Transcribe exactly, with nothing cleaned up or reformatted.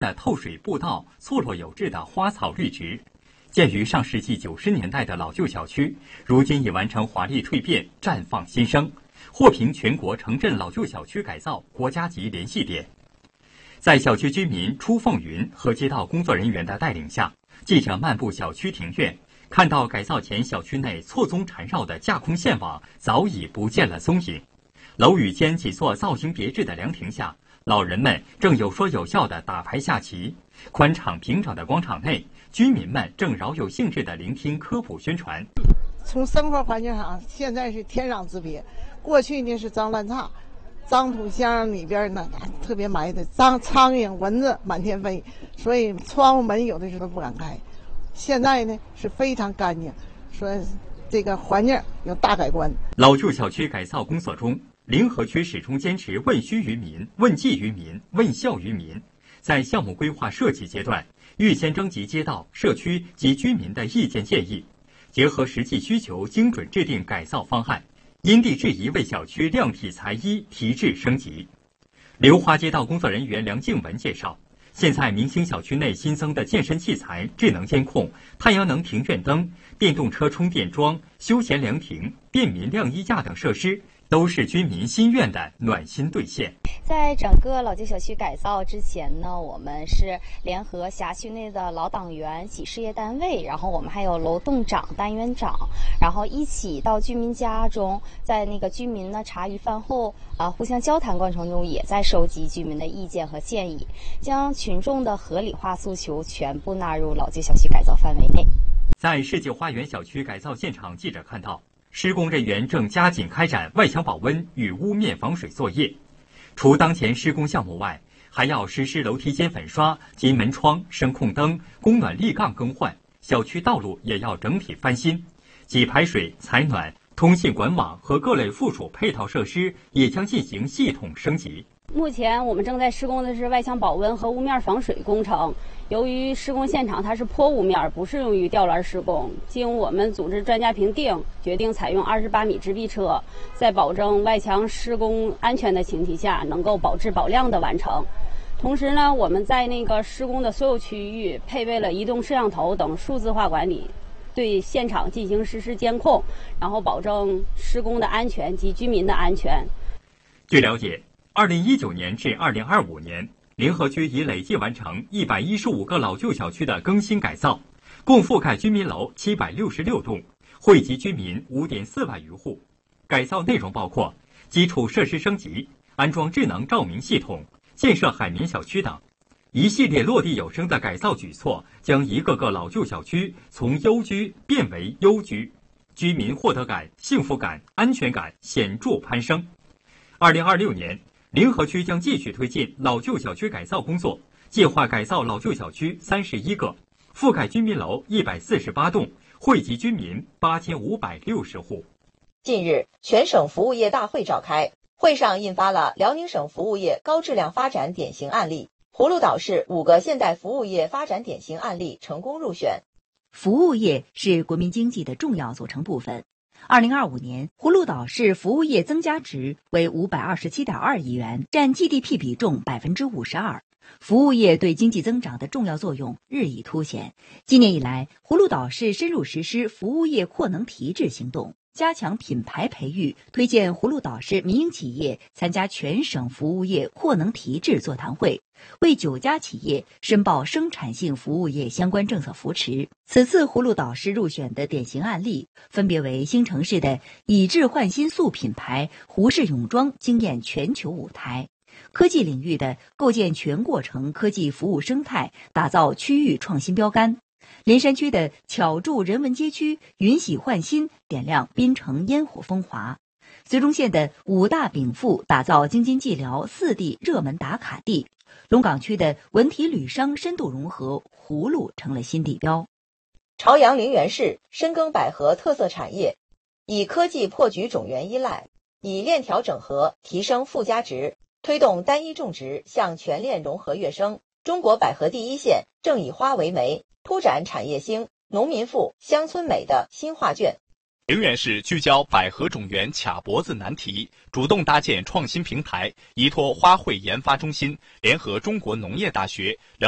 的透水步道，错落有致的花草绿植。建于上世纪九十年代的老旧小区，如今已完成华丽蜕变，绽放新生，获评全国城镇老旧小区改造国家级联系点。在小区居民初凤云和街道工作人员的带领下，记者漫步小区庭院，看到改造前小区内错综缠绕的架空线网早已不见了踪影。楼宇间几座造型别致的凉亭下，老人们正有说有笑地打牌下棋。宽敞平整的广场内，居民们正饶有兴致地聆听科普宣传。 从生活环境上，现在是天壤之别。过去呢是脏乱差，脏土箱里边呢特别埋的脏苍蝇蚊子满天飞，所以窗户门有的时候不敢开。现在呢是非常干净，说这个环境有大改观。 老旧小区改造工作中，临河区始终坚持问需于民、问计于民、问效于民。在项目规划设计阶段，预先征集街道、社区及居民的意见建议，结合实际需求，精准制定改造方案，因地制宜为小区量体裁衣，提质升级。流花街道工作人员梁静文介绍，现在明星小区内新增的健身器材、智能监控、太阳能庭院灯、电动车充电桩、休闲凉亭、便民晾衣架等设施，都是居民心愿的暖心兑现。 在整个老旧小区改造之前呢，我们是联合辖区内的老党员、企事业单位，然后我们还有楼栋长、单元长，然后一起到居民家中，在那个居民呢茶余饭后啊、呃、互相交谈过程中，也在收集居民的意见和建议，将群众的合理化诉求全部纳入老旧小区改造范围内。 在世纪花园小区改造现场，记者看到施工人员正加紧开展外墙保温与屋面防水作业。除当前施工项目外，还要实施楼梯间粉刷及门窗、声控灯、供暖立杠更换，小区道路也要整体翻新，给排水、采暖、通信管网和各类附属配套设施也将进行系统升级。 目前我们正在施工的是外墙保温和屋面防水工程。由于施工现场它是坡屋面，不适用于吊篮施工，经我们组织专家评定，决定采用二十八米支臂车，在保证外墙施工安全的前提下，能够保质保量的完成。同时呢，我们在那个施工的所有区域配备了移动摄像头等数字化管理，对现场进行实时监控，然后保证施工的安全及居民的安全。 据了解，二零一九年至二零二五年，临河区已累计完成一百一十五个老旧小区的更新改造，共覆盖居民楼七百六十六栋，惠及居民五点四万余户。改造内容包括基础设施升级、安装智能照明系统、建设海绵小区等。一系列落地有声的改造举措，将一个个老旧小区从幽居变为优居，居民获得感、幸福感、安全感显著攀升。二零二六年，临河区将继续推进老旧小区改造工作，计划改造老旧小区三十一个，覆盖居民楼一百四十八栋，惠及居民八千五百六十户。 近日，全省服务业大会召开，会上印发了辽宁省服务业高质量发展典型案例，葫芦岛市五个现代服务业发展典型案例成功入选。 服务业是国民经济的重要组成部分。二零二五年，葫芦岛市服务业增加值为五百二十七点二亿元，占 G D P 比重百分之五十二。服务业对经济增长的重要作用日益凸显。今年以来，葫芦岛市深入实施服务业扩能提质行动，加强品牌培育，推荐葫芦岛市民营企业参加全省服务业扩能提质座谈会，为九家企业申报生产性服务业相关政策扶持。此次葫芦岛市入选的典型案例分别为新城市的以质换新素品牌胡氏泳装惊艳全球舞台，科技领域的构建全过程科技服务生态，打造区域创新标杆，连山区的巧筑人文街区云喜焕新，点亮滨城烟火风华；绥中县的五大禀赋打造京津冀辽四地热门打卡地；龙岗区的文体旅商深度融合，葫芦成了新地标。 朝阳陵园市深耕百合特色产业，以科技破局种源依赖，以链条整合提升附加值，推动单一种植向全链融合跃升。中国百合第一线正以花为媒，铺展产业兴、农民富、乡村美的新画卷。 陵园市聚焦百合种源卡脖子难题，主动搭建创新平台，依托花卉研发中心，联合中国农业大学、辽